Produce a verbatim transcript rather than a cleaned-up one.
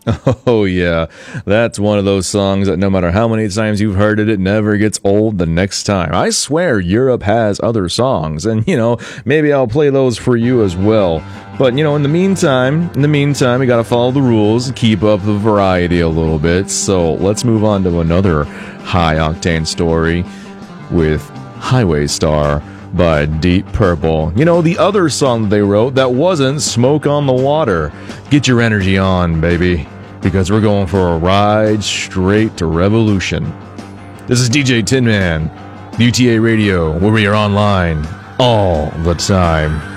Oh, yeah. That's one of those songs that no matter how many times you've heard it, it never gets old the next time. I swear Europe has other songs, and, you know, maybe I'll play those for you as well. But, you know, in the meantime, in the meantime, you gotta follow the rules, keep up the variety a little bit. So let's move on to another high-octane story with Highway Star by Deep Purple. You know, the other song they wrote that wasn't Smoke on the Water. Get your energy on, baby, because we're going for a ride straight to revolution. This is D J Tin Man, U T A Radio, where we are online all the time.